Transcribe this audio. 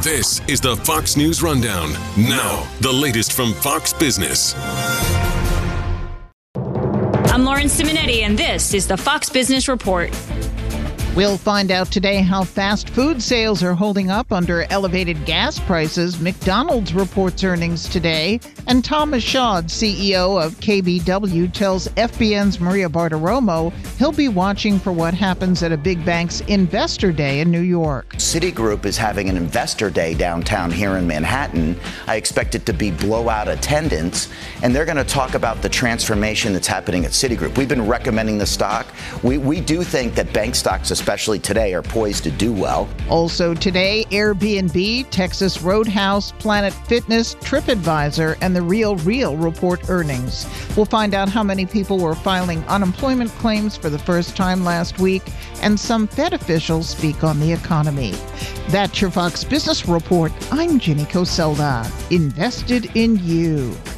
This is the Fox News Rundown. Now, the latest from Fox Business. I'm Lauren Simonetti, and this is the Fox Business Report. We'll find out today how fast food sales are holding up under elevated gas prices. McDonald's reports earnings today. And Thomas Shaw, CEO of KBW, tells FBN's Maria Bartiromo he'll be watching for what happens at a big bank's Investor Day in New York. Citigroup is having an Investor Day downtown here in Manhattan. I expect it to be blowout attendance, and they're going to talk about the transformation that's happening at Citigroup. We've been recommending the stock. We do think that bank stocks, especially today, are poised to do well. Also today, Airbnb, Texas Roadhouse, Planet Fitness, TripAdvisor, and The Real report earnings. We'll find out how many people were filing unemployment claims for the first time last week, and some Fed officials speak on the economy. That's your Fox Business Report. I'm Ginny Coselda. Invested in you.